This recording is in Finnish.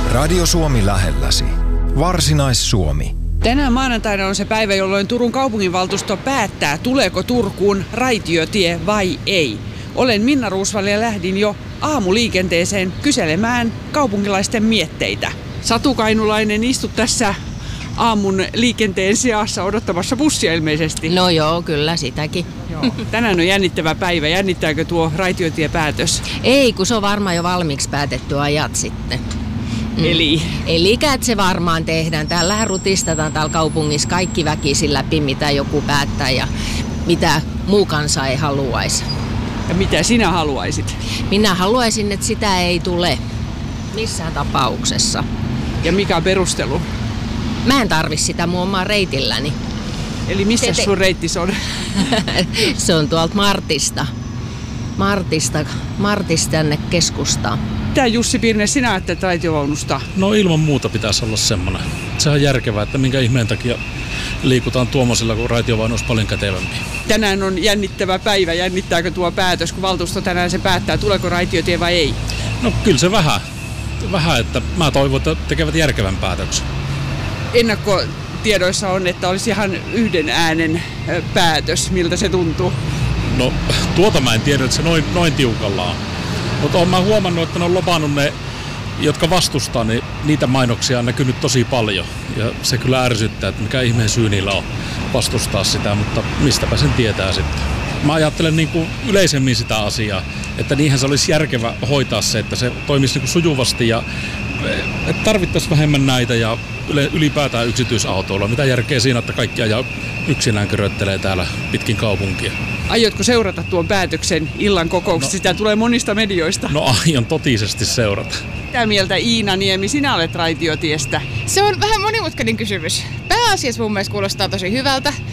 Radio Suomi lähelläsi. Varsinais-Suomi. Tänään maanantaina on se päivä, jolloin Turun kaupunginvaltuusto päättää, tuleeko Turkuun raitiotie vai ei. Olen Minna Ruusvall ja lähdin jo aamuliikenteeseen kyselemään kaupunkilaisten mietteitä. Satu Kainulainen, istut tässä aamun liikenteen seassa odottamassa bussia ilmeisesti. No joo, kyllä sitäkin. Joo. Tänään on jännittävä päivä. Jännittääkö tuo raitiotiepäätös? Ei, kun se on varmaan jo valmiiksi päätetty ajat sitten. Eli se varmaan tehdään. Täällähän rutistetaan täällä kaupungissa kaikki väkisin läpi, mitä joku päättää ja mitä muu kansa ei haluaisi. Ja mitä sinä haluaisit? Minä haluaisin, että sitä ei tule missään tapauksessa. Ja mikä on perustelu? Mä en tarvi sitä mun omaa reitilläni. Eli missä sun reittis on? Se on tuolta Martista tänne keskustaan. Mitä Jussi Pirne sinä ajattelet raitiovaunusta? No ilman muuta pitäisi olla semmoinen. Se on järkevää, että minkä ihmeen takia liikutaan tuommoisilla, kun raitiovaunu olisi paljon kätevämpi. Tänään on jännittävä päivä. Jännittääkö tuo päätös, kun valtuusto tänään se päättää, tuleeko raitiotie vai ei? No kyllä se vähän, että mä toivon, että tekevät järkevän päätöksen. Ennakkotiedoissa on, että olisi ihan yhden äänen päätös. Miltä se tuntuu? No tuota mä en tiedä, että se noin tiukallaan. Mutta olen mä huomannut, että ne on lopannut ne, jotka vastustaa, niin niitä mainoksia on näkynyt tosi paljon. Ja se kyllä ärsyttää, että mikä ihmeen syy niillä on vastustaa sitä, mutta mistäpä sen tietää sitten. Mä ajattelen niin kuin yleisemmin sitä asiaa, että niinhän se olisi järkevä hoitaa se, että se toimisi niin kuin sujuvasti ja että tarvittaisiin vähemmän näitä ja ylipäätään yksityisautoilla. Mitä järkeä siinä, että kaikki ajaa yksinään köröttelee täällä pitkin kaupunkia. Aiotko seurata tuon päätöksen illan kokouksessa? Sitä tulee monista medioista. No aion totisesti seurata. Mitä mieltä Iina Niemi, sinä olet raitiotiestä? Se on vähän monimutkainen kysymys. Pääasiassa mun mielestä kuulostaa tosi hyvältä.